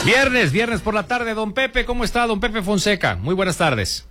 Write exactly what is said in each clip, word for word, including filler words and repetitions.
Viernes, viernes por la tarde, don Pepe, ¿cómo está, don Pepe Fonseca? Muy buenas tardes.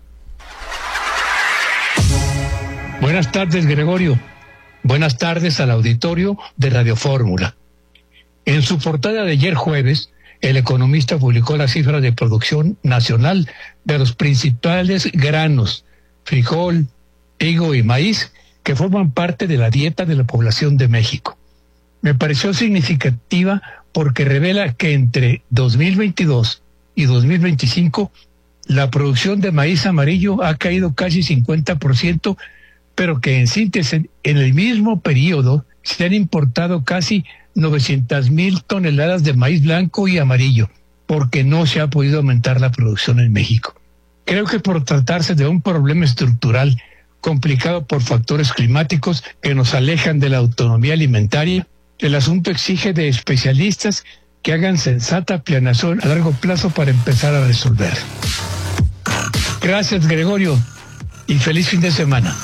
Buenas tardes, Gregorio. Buenas tardes al auditorio de Radio Fórmula. En su portada de ayer jueves, el Economista publicó las cifras de producción nacional de los principales granos, frijol, trigo y maíz, que forman parte de la dieta de la población de México. Me pareció significativa porque revela que entre dos mil veintidós y dos mil veinticinco la producción de maíz amarillo ha caído casi cincuenta por ciento, pero que en síntesis en el mismo periodo se han importado casi novecientas mil toneladas de maíz blanco y amarillo, porque no se ha podido aumentar la producción en México. Creo que por tratarse de un problema estructural complicado por factores climáticos que nos alejan de la autonomía alimentaria, el asunto exige de especialistas que hagan sensata planeación a largo plazo para empezar a resolver. Gracias, Gregorio, y feliz fin de semana.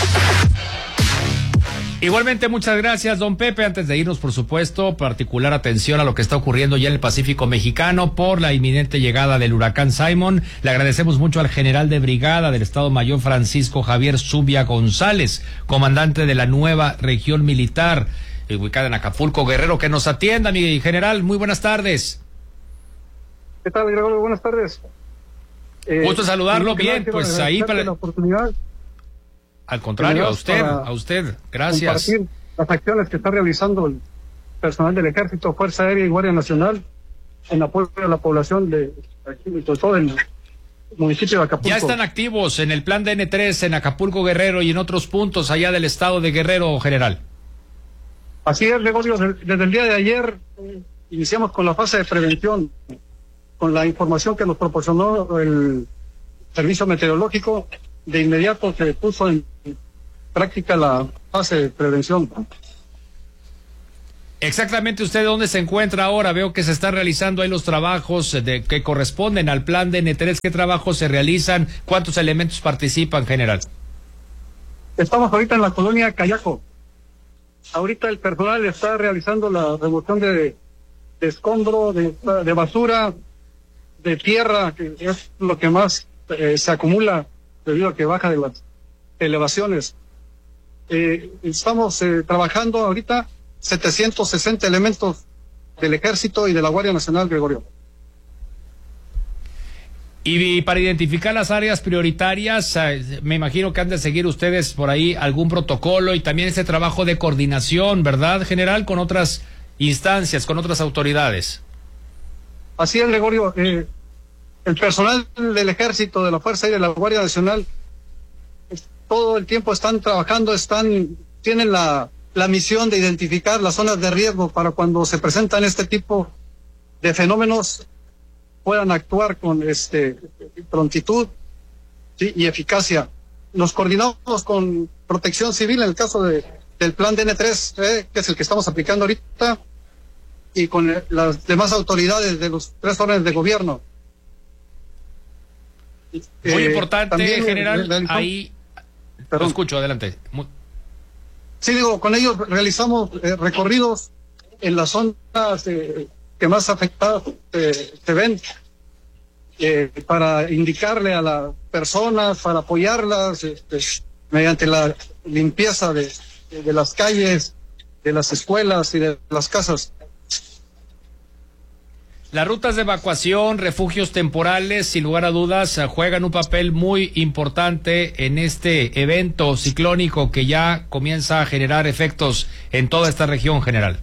Igualmente, muchas gracias, don Pepe. Antes de irnos, por supuesto, particular atención a lo que está ocurriendo ya en el Pacífico mexicano por la inminente llegada del huracán Simon. Le agradecemos mucho al general de brigada del Estado Mayor Francisco Javier Zubia González, comandante de la nueva región militar ubicada en Acapulco, Guerrero, que nos atienda, mi general. Muy buenas tardes. ¿Qué tal, Gregorio? Buenas tardes. Eh, Gusto saludarlo. Bien, pues ahí para la oportunidad. Al contrario, a usted, a usted. Gracias. Compartir las acciones que está realizando el personal del Ejército, Fuerza Aérea y Guardia Nacional en apoyo a la población de aquí, de todo el municipio de Acapulco. Ya están activos en el plan de N tres en Acapulco, Guerrero y en otros puntos allá del estado de Guerrero, general. Así es, Gregorio. Desde el día de ayer eh, iniciamos con la fase de prevención, con la información que nos proporcionó el Servicio Meteorológico. De inmediato se puso en práctica la fase de prevención. Exactamente, ¿usted dónde se encuentra ahora? Veo que se están realizando ahí los trabajos de, que corresponden al plan de N tres. ¿Qué trabajos se realizan? ¿Cuántos elementos participan, general? Estamos ahorita en la colonia Cayaco. Ahorita el personal está realizando la remoción de, de escombro, de, de basura, de tierra, que es lo que más eh, se acumula debido a que baja de las elevaciones. Eh, estamos eh, trabajando ahorita setecientos sesenta elementos del Ejército y de la Guardia Nacional, Gregorio. Y para identificar las áreas prioritarias, me imagino que han de seguir ustedes por ahí algún protocolo y también ese trabajo de coordinación, ¿verdad, general? Con otras instancias, con otras autoridades. Así es, Gregorio. Eh, el personal del Ejército, de la Fuerza Aérea y de la Guardia Nacional, todo el tiempo están trabajando, están, tienen la, la misión de identificar las zonas de riesgo para cuando se presentan este tipo de fenómenos puedan actuar con este prontitud, ¿sí? Y eficacia. Nos coordinamos con Protección Civil en el caso de, del plan de N tres, eh, que es el que estamos aplicando ahorita, y con eh, las demás autoridades de los tres órdenes de gobierno. Muy eh, importante, también, general, eh, ahí... Perdón. Lo escucho, adelante. Muy... Sí, digo, con ellos realizamos eh, recorridos en las zonas eh, que más afectadas eh, se ven, eh, para indicarle a las personas, para apoyarlas este, mediante la limpieza de, de las calles, de las escuelas y de las casas. Las rutas de evacuación, refugios temporales, sin lugar a dudas, juegan un papel muy importante en este evento ciclónico que ya comienza a generar efectos en toda esta región, general.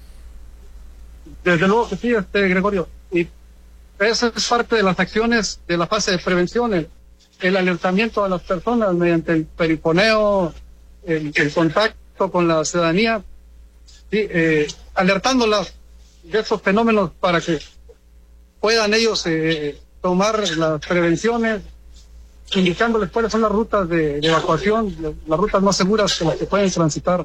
Desde luego que sí, este Gregorio, y esa es parte de las acciones de la fase de prevención, el, el alertamiento a las personas mediante el perifoneo, el, el contacto con la ciudadanía, ¿sí? eh, alertándolas de esos fenómenos para que puedan ellos eh, tomar las prevenciones, indicándoles cuáles son las rutas de, de evacuación, las rutas más seguras que las que pueden transitar.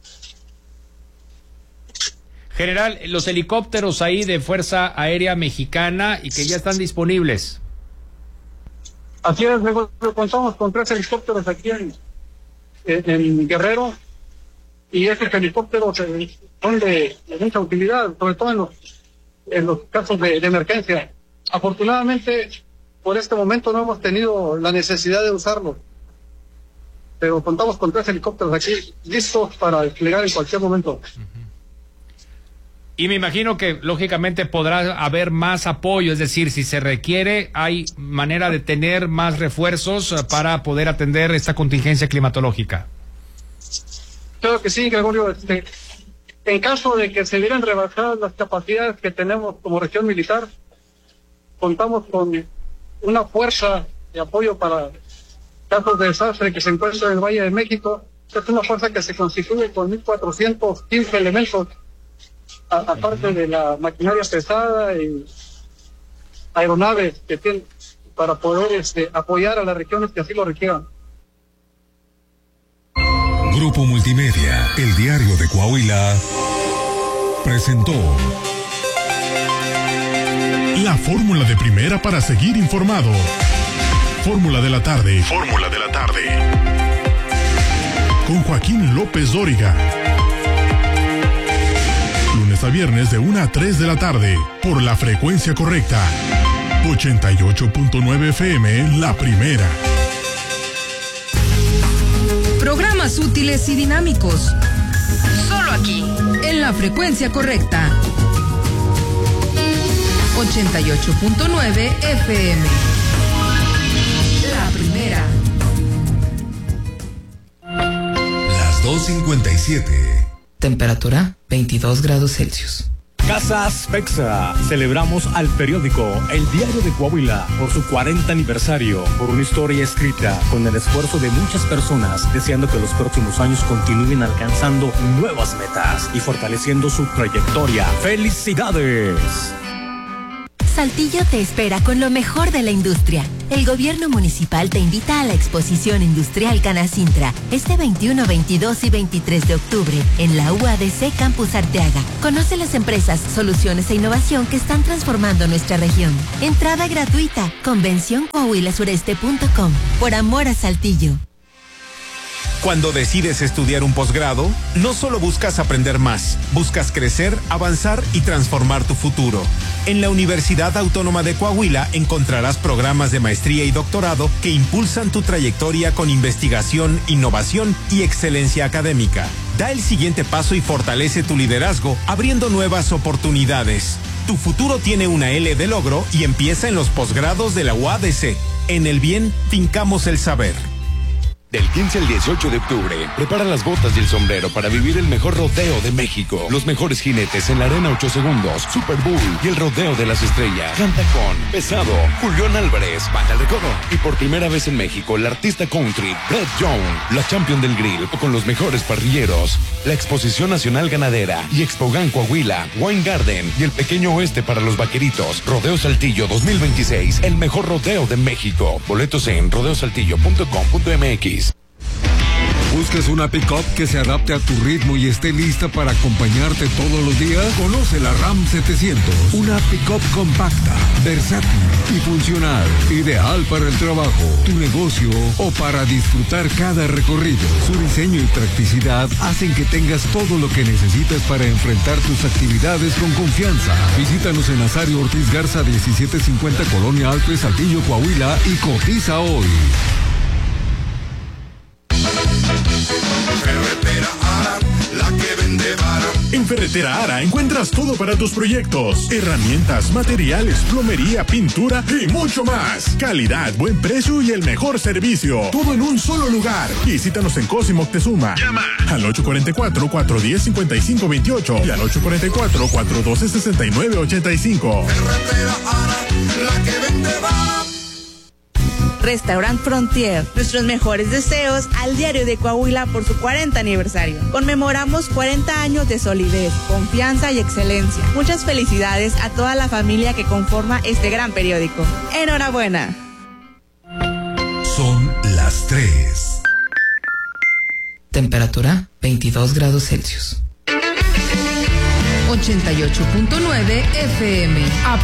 General, los helicópteros ahí de Fuerza Aérea Mexicana y que ya están disponibles. Así es, luego contamos con tres helicópteros aquí en, en, en Guerrero, y esos helicópteros eh, son de, de mucha utilidad, sobre todo en los en los casos de, de emergencia. Afortunadamente, por este momento no hemos tenido la necesidad de usarlo, pero contamos con tres helicópteros aquí listos para desplegar en cualquier momento. Y me imagino que lógicamente podrá haber más apoyo, es decir, si se requiere, hay manera de tener más refuerzos para poder atender esta contingencia climatológica. Claro que sí, Gregorio. Este, en caso de que se vieran rebasadas las capacidades que tenemos como región militar, contamos con una fuerza de apoyo para casos de desastre que se encuentra en el Valle de México. Es una fuerza que se constituye con mil cuatrocientos quince elementos, a, aparte de la maquinaria pesada y aeronaves que tienen para poder este, apoyar a las regiones que así lo requieran. Grupo Multimedia, el diario de Coahuila, presentó la fórmula de primera para seguir informado. Fórmula de la tarde. Fórmula de la tarde. Con Joaquín López Dóriga. Lunes a viernes de una a tres de la tarde. Por la frecuencia correcta. ochenta y ocho punto nueve F M, la primera. Programas útiles y dinámicos. Solo aquí, en la frecuencia correcta. ochenta y ocho punto nueve F M. La primera. Las dos cincuenta y siete. Temperatura veintidós grados Celsius. Casas Pexa. Celebramos al periódico El Diario de Coahuila por su cuarenta aniversario, por una historia escrita con el esfuerzo de muchas personas, deseando que los próximos años continúen alcanzando nuevas metas y fortaleciendo su trayectoria. ¡Felicidades! Saltillo te espera con lo mejor de la industria. El gobierno municipal te invita a la exposición industrial Canacintra este veintiuno, veintidós y veintitrés de octubre en la U A D C Campus Arteaga. Conoce las empresas, soluciones e innovación que están transformando nuestra región. Entrada gratuita. Convención coahuila sureste punto com. Por amor a Saltillo. Cuando decides estudiar un posgrado, no solo buscas aprender más, buscas crecer, avanzar y transformar tu futuro. En la Universidad Autónoma de Coahuila encontrarás programas de maestría y doctorado que impulsan tu trayectoria con investigación, innovación y excelencia académica. Da el siguiente paso y fortalece tu liderazgo, abriendo nuevas oportunidades. Tu futuro tiene una L de logro y empieza en los posgrados de la U A D C. En el bien, fincamos el saber. Del quince al dieciocho de octubre, prepara las botas y el sombrero para vivir el mejor rodeo de México. Los mejores jinetes en la arena ocho segundos, Super Bowl y el rodeo de las estrellas. Canta con Pesado, Julián Álvarez, Banda El Recodo. Y por primera vez en México, la artista country Brett Young, la champion del grill con los mejores parrilleros. La Exposición Nacional Ganadera y Expogan Coahuila, Wine Garden y el Pequeño Oeste para los vaqueritos. Rodeo Saltillo dos mil veintiséis, el mejor rodeo de México. Boletos en rodeo saltillo punto com punto m x. ¿Buscas una pick-up que se adapte a tu ritmo y esté lista para acompañarte todos los días? Conoce la Ram setecientos, una pick-up compacta, versátil y funcional, ideal para el trabajo, tu negocio o para disfrutar cada recorrido. Su diseño y practicidad hacen que tengas todo lo que necesitas para enfrentar tus actividades con confianza. Visítanos en Nazario Ortiz Garza diecisiete cincuenta Colonia Alpes, Saltillo, Coahuila y cotiza hoy. Ferretera Ara, la que vende vara. En Ferretera Ara encuentras todo para tus proyectos: herramientas, materiales, plomería, pintura y mucho más. Calidad, buen precio y el mejor servicio. Todo en un solo lugar. Visítanos en Cosimo Moctezuma. Llama al ocho cuatro cuatro, cuatro uno cero, cinco cinco dos ocho y al ocho cuatro cuatro, cuatro uno dos, seis nueve ocho cinco. Ferretera Ara, la que vende vara. Restaurant Frontier, nuestros mejores deseos al Diario de Coahuila por su cuarenta aniversario. Conmemoramos cuarenta años de solidez, confianza y excelencia. Muchas felicidades a toda la familia que conforma este gran periódico. ¡Enhorabuena! Son las tres. Temperatura veintidós grados Celsius. ochenta y ocho punto nueve F M.